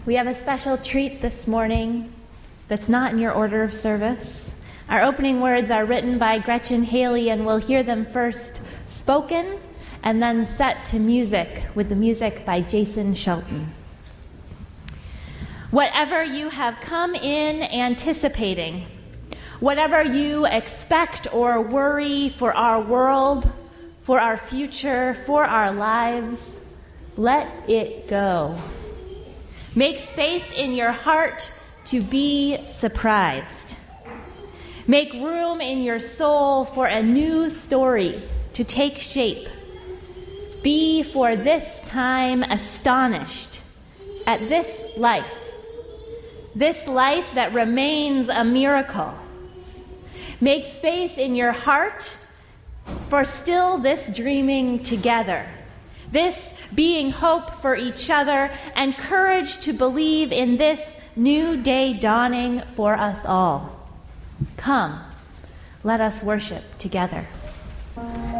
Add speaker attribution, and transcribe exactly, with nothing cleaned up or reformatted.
Speaker 1: We have a special treat this morning that's not in your order of service. Our opening words are written by Gretchen Haley, and we'll hear them first spoken and then set to music with the music by Jason Shelton. Whatever you have come in anticipating, whatever you expect or worry for our world, for our future, for our lives, let it go. Make space in your heart to be surprised. Make room in your soul for a new story to take shape. Be for this time astonished at this life, this life that remains a miracle. Make space in your heart for still this dreaming together, this being hope for each other, and courage to believe in this new day dawning for us all. Come, let us worship together.